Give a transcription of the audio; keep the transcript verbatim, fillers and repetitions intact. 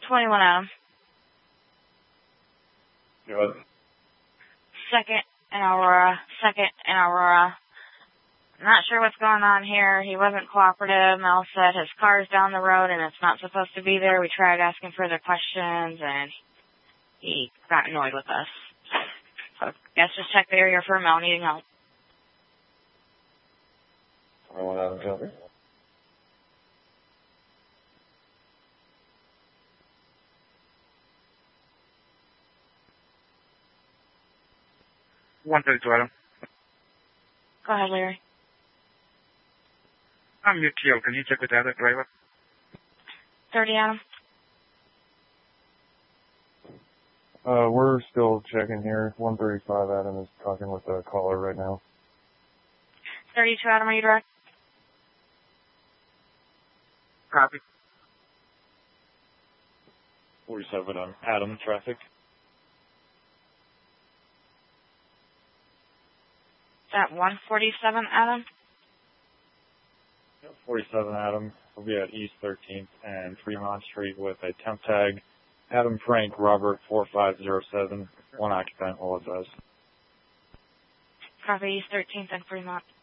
twenty-one, Adam. Good. Second in Aurora. Second in Aurora. Not sure what's going on here. He wasn't cooperative. Mel said his car's down the road and it's not supposed to be there. We tried asking further questions and he got annoyed with us. So I guess just check the area for Mel needing help. twenty-one Adam Shelby. one thirty-two, Adam. Go ahead, Larry. I'm U T L. Can you check with the other driver? thirty, Adam. Uh, we're still checking here. one thirty-five Adam is talking with the caller right now. thirty-two, Adam, are you direct? Copy. forty-seven on Adam, traffic. At one forty-seven, Adam. forty-seven Adam will be at East thirteenth and Fremont Street with a temp tag. Adam Frank Robert four five zero seven. One occupant will advise. Copy, East thirteenth and Fremont.